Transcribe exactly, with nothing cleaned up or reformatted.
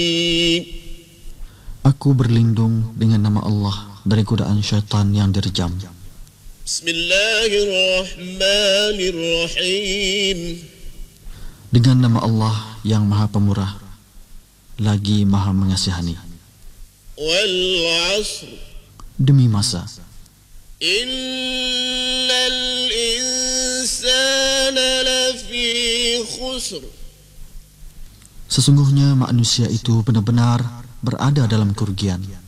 Aku berlindung dengan nama Allah dari godaan syaitan yang direjam. Bismillahirrahmanirrahim. Dengan nama Allah yang Maha Pemurah lagi Maha Mengasihani. Wal 'ashr. Demi masa. Innal insana lafi khusr. Sesungguhnya manusia itu benar-benar berada dalam kerugian.